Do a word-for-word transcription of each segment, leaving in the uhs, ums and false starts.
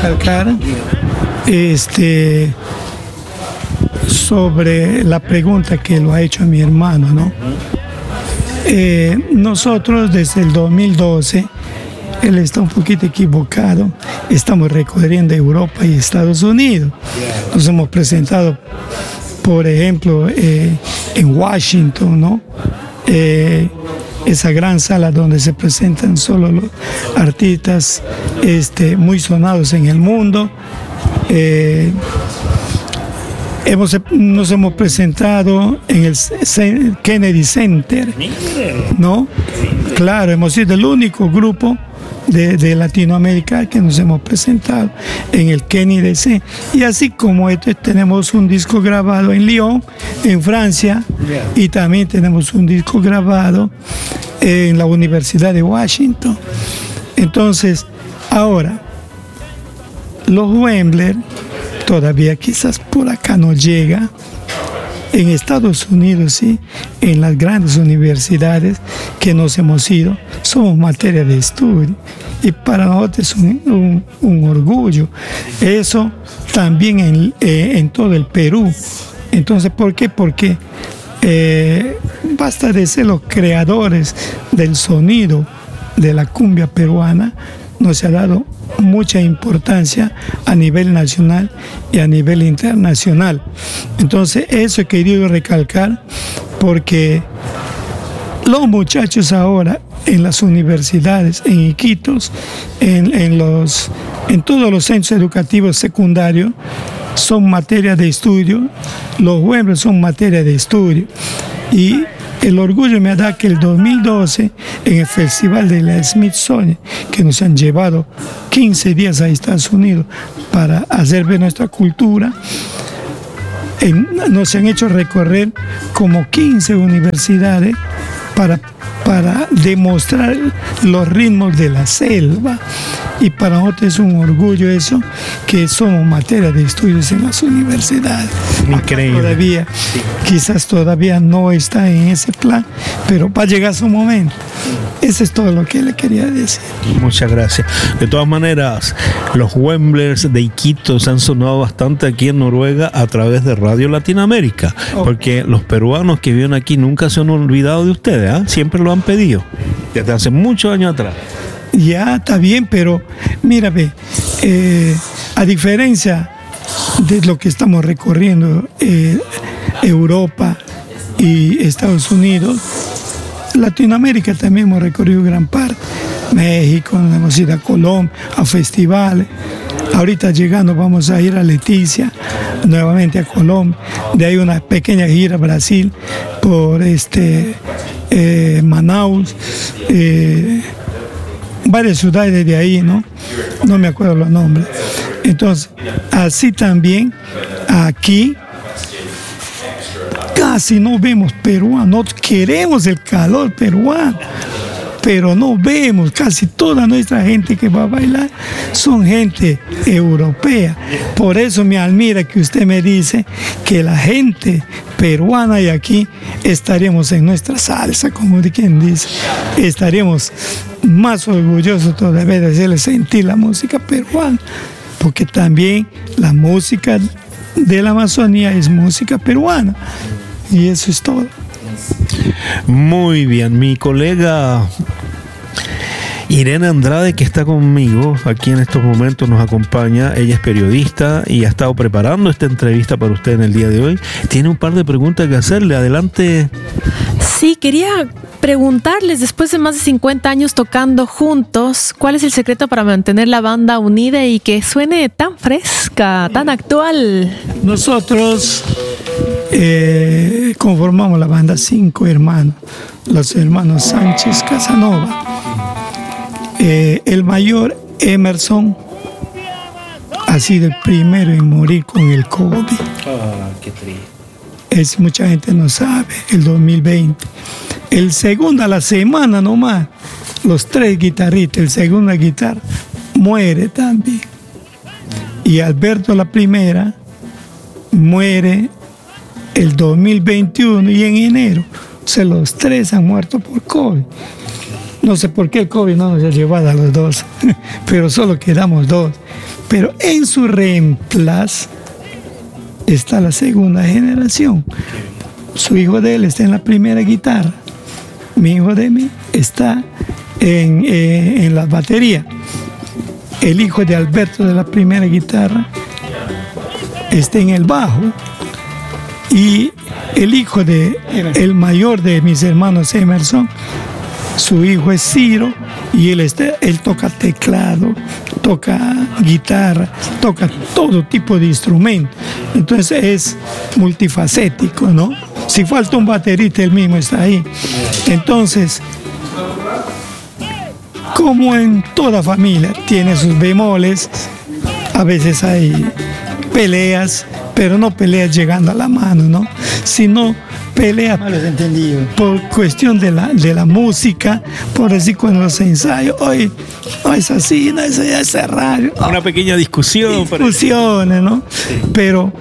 recalcar este, sobre la pregunta que lo ha hecho mi hermano, ¿no? Eh, nosotros desde el dos mil doce, él está un poquito equivocado, estamos recorriendo Europa y Estados Unidos. Nos hemos presentado, por ejemplo, eh, en Washington, ¿no? Eh, esa gran sala donde se presentan solo los artistas este, muy sonados en el mundo. Eh, hemos, nos hemos presentado en el Kennedy Center, ¿no? Claro, hemos sido el único grupo de, de Latinoamérica que nos hemos presentado en el Kennedy Center. Y así como esto, tenemos un disco grabado en Lyon, en Francia, y también tenemos un disco grabado en la Universidad de Washington. Entonces, ahora, los Wembler todavía quizás por acá no llega. En Estados Unidos, sí, en las grandes universidades que nos hemos ido, somos materia de estudio. Y para nosotros es un, un, un orgullo. Eso también en, eh, en todo el Perú. Entonces, ¿por qué? Porque eh, basta de ser los creadores del sonido de la cumbia peruana, nos ha dado mucha importancia a nivel nacional y a nivel internacional. Entonces, eso he querido recalcar porque los muchachos ahora en las universidades, en Iquitos, en, en, los, en todos los centros educativos secundarios, son materia de estudio, los Wembler son materia de estudio. Y el orgullo me da que el dos mil doce, en el Festival de la Smithsonian, que nos han llevado quince días a Estados Unidos para hacer ver nuestra cultura, en, nos han hecho recorrer como quince universidades para, para demostrar los ritmos de la selva. Y para nosotros es un orgullo eso, que somos materia de estudios en las universidades. Increíble. Todavía, sí. Quizás todavía no está en ese plan, pero va a llegar su momento. Eso es todo lo que le quería decir. Muchas gracias. De todas maneras, los Wemblers de Iquitos han sonado bastante aquí en Noruega a través de Radio Latinoamérica, oh. porque los peruanos que viven aquí nunca se han olvidado de ustedes, ¿eh? Siempre lo han pedido, desde hace muchos años atrás. Ya está bien, pero mírame, eh, a diferencia de lo que estamos recorriendo eh, Europa y Estados Unidos, Latinoamérica también hemos recorrido gran parte. México, hemos ido a Colombia, a festivales. Ahorita llegando vamos a ir a Leticia, nuevamente a Colombia. De ahí una pequeña gira a Brasil por este eh, Manaus. Eh, varias ciudades de ahí, ¿no? No me acuerdo los nombres. Entonces, así también, aquí, casi no vemos peruanos, queremos el calor peruano, pero no vemos, casi toda nuestra gente que va a bailar son gente europea. Por eso me admira que usted me dice que la gente peruana y aquí estaríamos en nuestra salsa, como de quien dice, estaríamos más orgullosos todavía de hacerle sentir la música peruana, porque también la música de la Amazonía es música peruana, y eso es todo. Muy bien, mi colega Irene Andrade, que está conmigo aquí en estos momentos, nos acompaña. Ella es periodista y ha estado preparando esta entrevista para usted en el día de hoy. Tiene un par de preguntas que hacerle. Adelante. Sí, quería preguntarles, después de más de cincuenta años tocando juntos, ¿cuál es el secreto para mantener la banda unida y que suene tan fresca, tan actual? Nosotros eh, conformamos la banda cinco hermanos, los hermanos Sánchez Casanova. Eh, el mayor, Emerson, ha sido el primero en morir con el COVID. Ah, qué triste. Es, mucha gente no sabe, el dos mil veinte. El segundo, a la semana nomás, los tres guitarristas, el segundo guitarra, muere también. Y Alberto, la primera, muere el dos mil veintiuno y en enero. O sea, los tres han muerto por COVID. No sé por qué el COVID no nos ha llevado a los dos, pero solo quedamos dos. Pero en su reemplazo está la segunda generación. Su hijo de él está en la primera guitarra. Mi hijo de mí está en, eh, en la batería. El hijo de Alberto de la primera guitarra está en el bajo. Y el hijo de el mayor de mis hermanos, Emerson, su hijo es Ciro, y él, está, él toca teclado, toca guitarra, toca todo tipo de instrumento. Entonces es multifacético, ¿no? Si falta un baterista, él mismo está ahí. Entonces, como en toda familia, tiene sus bemoles, a veces hay peleas, pero no peleas llegando a la mano, ¿no? Sino pelea por cuestión de la, de la música, por decir cuando los ensayos, hoy no es así, no es así, es raro. Una pequeña discusión. Discusiones, ¿no? Sí. Pero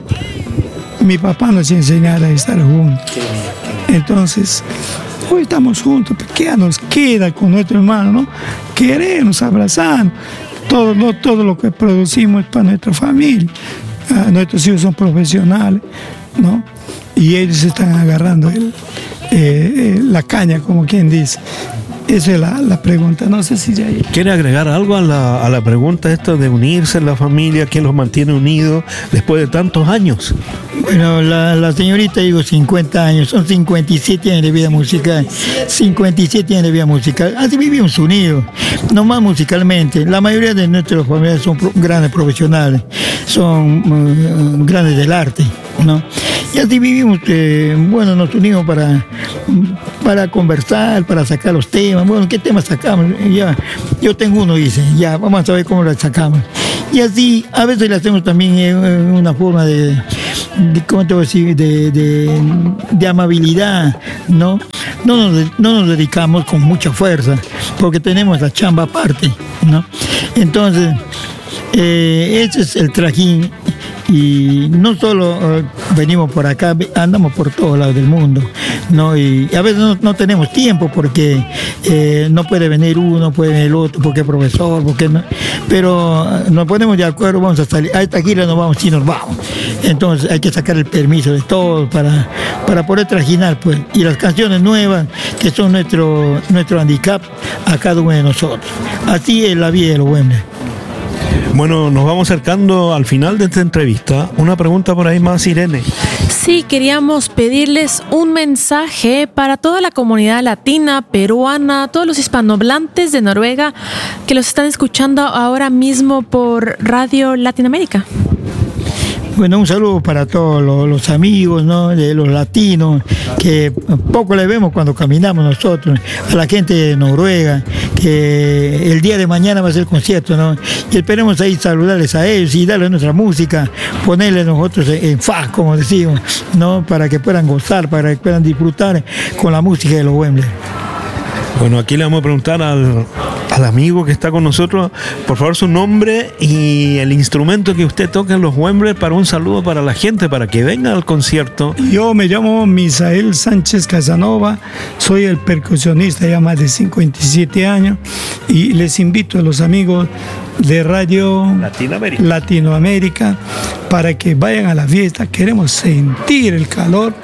mi papá nos enseñaba a estar juntos. Entonces, hoy estamos juntos, porque ya nos queda con nuestro hermano, ¿no? Queremos abrazarnos. Todo lo, todo lo que producimos es para nuestra familia. Uh, nuestros hijos son profesionales, ¿no? Y ellos están agarrando el, eh, eh, la caña, como quien dice. Esa es la, la pregunta. No sé si ya... ¿Quiere agregar algo a la, a la pregunta esto de unirse en la familia? ¿Quién los mantiene unidos después de tantos años? Bueno, la, la señorita digo cincuenta años, son cincuenta y siete años de vida musical, cincuenta y siete años de vida musical, así vivimos unidos, no más musicalmente. La mayoría de nuestros familiares son pro, grandes profesionales, son uh, grandes del arte, ¿no? Y así vivimos, eh, bueno, nos unimos para, para conversar, para sacar los temas. Bueno, ¿qué temas sacamos? Ya, yo tengo uno, dice, ya, vamos a ver cómo lo sacamos. Y así, a veces le hacemos también eh, una forma de, de, ¿cómo te voy a decir?, de, de, de amabilidad, ¿no? No nos, no nos dedicamos con mucha fuerza, porque tenemos la chamba aparte, ¿no? Entonces, eh, ese es el trajín. Y no solo uh, venimos por acá, andamos por todos lados del mundo, ¿no? Y a veces no, no tenemos tiempo porque eh, no puede venir uno, puede venir el otro, porque es profesor, porque no. Pero uh, nos ponemos de acuerdo, vamos a salir, a esta gira nos vamos, sí nos vamos. Entonces hay que sacar el permiso de todos para, para poder trajinar, pues. Y las canciones nuevas, que son nuestro, nuestro handicap a cada uno de nosotros. Así es la vida de los Wembley. Bueno, nos vamos acercando al final de esta entrevista. Una pregunta por ahí más, Irene. Sí, queríamos pedirles un mensaje para toda la comunidad latina, peruana, todos los hispanohablantes de Noruega que los están escuchando ahora mismo por Radio Latinoamérica. Bueno, un saludo para todos los, los amigos, ¿no?, de los latinos, que poco le vemos cuando caminamos nosotros, a la gente de Noruega, que el día de mañana va a ser el concierto, ¿no? Y esperemos ahí saludarles a ellos y darles nuestra música, ponerles nosotros en faz, como decimos, ¿no?, para que puedan gozar, para que puedan disfrutar con la música de los Wembley. Bueno, aquí le vamos a preguntar al, al amigo que está con nosotros, por favor, su nombre y el instrumento que usted toca en los Wembley, para un saludo para la gente, para que venga al concierto. Yo me llamo Misael Sánchez Casanova, soy el percusionista ya más de cincuenta y siete años, y les invito a los amigos de Radio Latinoamérica, Latinoamérica para que vayan a la fiesta. Queremos sentir el calor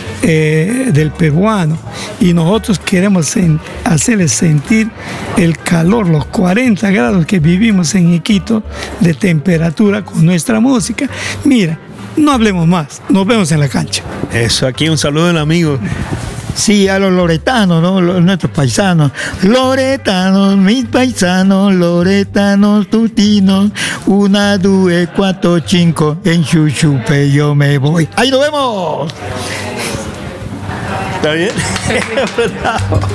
Eh, del peruano, y nosotros queremos sen- hacerles sentir el calor, los cuarenta grados que vivimos en Iquitos de temperatura con nuestra música. Mira, no hablemos más, nos vemos en la cancha. Eso, aquí un saludo del amigo. Sí, a los loretanos, ¿no?, los, nuestros paisanos. Loretanos, mis paisanos, loretanos, tutinos, una, due, cuatro, cinco, en Chuchupe yo me voy. ¡Ahí nos vemos! ¿Está bien? Bravo.